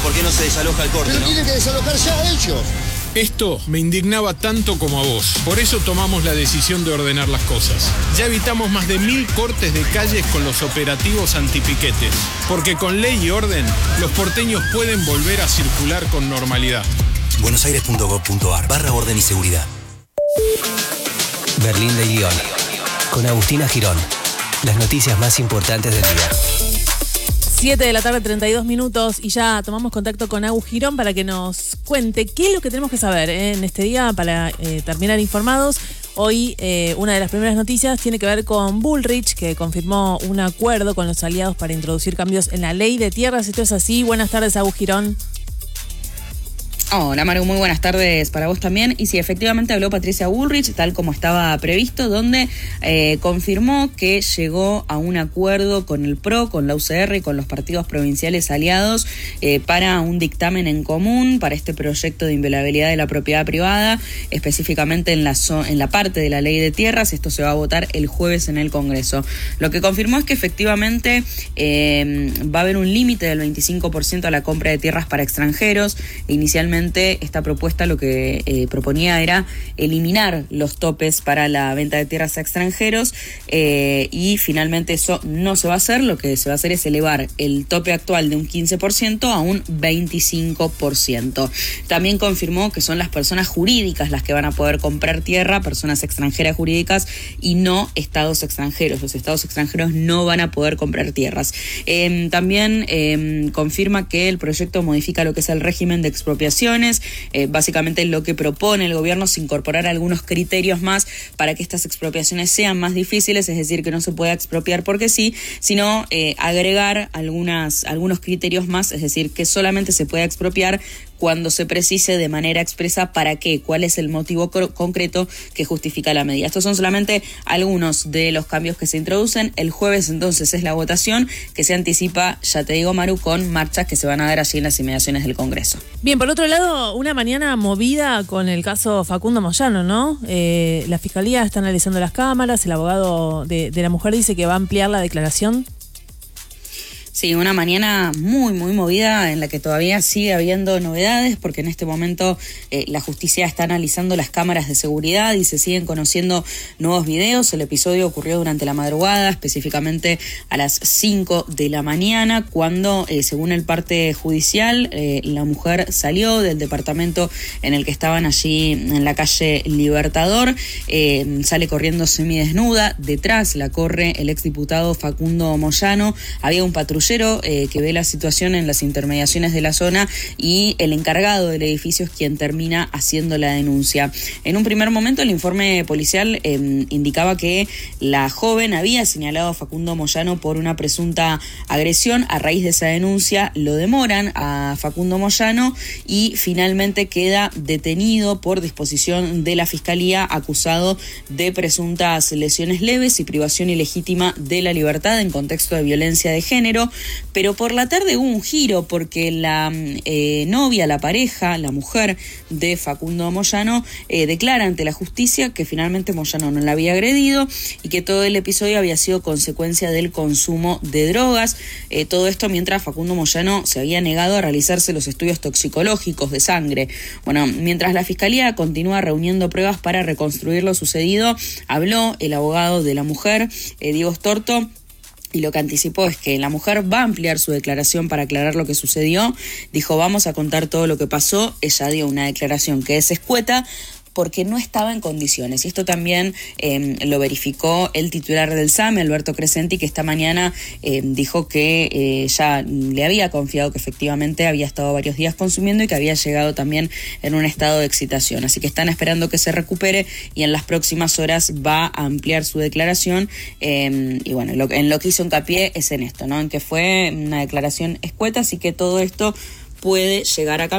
¿por qué no se desaloja el corte, Pero no? tiene que desalojar ya ellos. Esto me indignaba tanto como a vos. Por eso tomamos la decisión de ordenar las cosas. Ya evitamos más de 1000 cortes de calles con los operativos antipiquetes. Porque con ley y orden, los porteños pueden volver a circular con normalidad. buenosaires.gov.ar/orden y seguridad. Berlín de Lyon. Con Agustina Girón. Las noticias más importantes del día. 7:32 y ya tomamos contacto con Agus Girón para que nos cuente qué es lo que tenemos que saber en este día para terminar informados. Hoy una de las primeras noticias tiene que ver con Bullrich, que confirmó un acuerdo con los aliados para introducir cambios en la ley de tierras. Esto es así. Buenas tardes, Agus Girón. Hola Maru, muy buenas tardes para vos también. Y sí, efectivamente habló Patricia Bullrich, tal como estaba previsto, donde confirmó que llegó a un acuerdo con el PRO, con la UCR y con los partidos provinciales aliados para un dictamen en común para este proyecto de inviolabilidad de la propiedad privada, específicamente en la parte de la ley de tierras. Esto se va a votar el jueves en el Congreso. Lo que confirmó es que efectivamente va a haber un límite del 25% a la compra de tierras para extranjeros. Inicialmente esta propuesta lo que proponía era eliminar los topes para la venta de tierras a extranjeros y finalmente eso no se va a hacer. Lo que se va a hacer es elevar el tope actual de un 15% a un 25%. También confirmó que son las personas jurídicas las que van a poder comprar tierra, personas extranjeras jurídicas y no estados extranjeros. Los estados extranjeros no van a poder comprar tierras. También confirma que el proyecto modifica lo que es el régimen de expropiación. Básicamente lo que propone el gobierno es incorporar algunos criterios más para que estas expropiaciones sean más difíciles, es decir, que no se pueda expropiar porque sí, sino agregar algunos criterios más, es decir, que solamente se pueda expropiar cuando se precise de manera expresa para qué, cuál es el motivo concreto que justifica la medida. Estos son solamente algunos de los cambios que se introducen. El jueves entonces es la votación que se anticipa, ya te digo Maru, con marchas que se van a dar allí en las inmediaciones del Congreso. Bien, por otro lado, una mañana movida con el caso Facundo Moyano, ¿no? La Fiscalía está analizando las cámaras, el abogado de la mujer dice que va a ampliar la declaración. Sí, una mañana muy, muy movida en la que todavía sigue habiendo novedades porque en este momento la justicia está analizando las cámaras de seguridad y se siguen conociendo nuevos videos. El episodio ocurrió durante la madrugada, específicamente a las 5 de la mañana, cuando, según el parte judicial, la mujer salió del departamento en el que estaban allí en la calle Libertador, sale corriendo semidesnuda, detrás la corre el exdiputado Facundo Moyano, había un patrullero que ve la situación en las inmediaciones de la zona y el encargado del edificio es quien termina haciendo la denuncia. En un primer momento el informe policial indicaba que la joven había señalado a Facundo Moyano por una presunta agresión. A raíz de esa denuncia lo demoran a Facundo Moyano y finalmente queda detenido por disposición de la Fiscalía, acusado de presuntas lesiones leves y privación ilegítima de la libertad en contexto de violencia de género. Pero por la tarde hubo un giro porque la novia, la pareja, la mujer de Facundo Moyano declara ante la justicia que finalmente Moyano no la había agredido y que todo el episodio había sido consecuencia del consumo de drogas. Todo esto mientras Facundo Moyano se había negado a realizarse los estudios toxicológicos de sangre. Bueno, mientras la Fiscalía continúa reuniendo pruebas para reconstruir lo sucedido, habló el abogado de la mujer, Diego Storto, y lo que anticipó es que la mujer va a ampliar su declaración para aclarar lo que sucedió. Dijo, vamos a contar todo lo que pasó. Ella dio una declaración que es escueta porque no estaba en condiciones. Y esto también lo verificó el titular del SAME, Alberto Crescenti, que esta mañana dijo que ya le había confiado que efectivamente había estado varios días consumiendo y que había llegado también en un estado de excitación. Así que están esperando que se recupere y en las próximas horas va a ampliar su declaración. Y bueno, en lo que hizo hincapié es en esto, ¿no? En que fue una declaración escueta, así que todo esto puede llegar a cambiar.